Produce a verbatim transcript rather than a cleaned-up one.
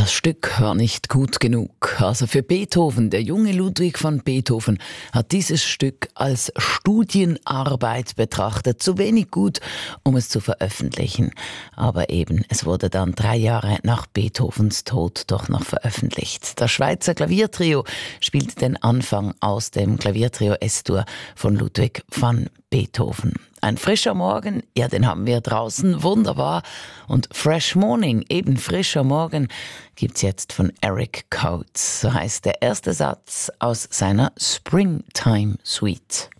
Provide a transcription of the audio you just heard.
Das Stück war nicht gut genug. Also für Beethoven, der junge Ludwig van Beethoven, hat dieses Stück als Studienarbeit betrachtet. Zu wenig gut, um es zu veröffentlichen. Aber eben, es wurde dann drei Jahre nach Beethovens Tod doch noch veröffentlicht. Das Schweizer Klaviertrio spielt den Anfang aus dem Klaviertrio S-Dur von Ludwig van Beethoven. Ein frischer Morgen, ja, den haben wir draußen, wunderbar. Und Fresh Morning, eben frischer Morgen, gibt's jetzt von Eric Coates. So heißt der erste Satz aus seiner Springtime Suite.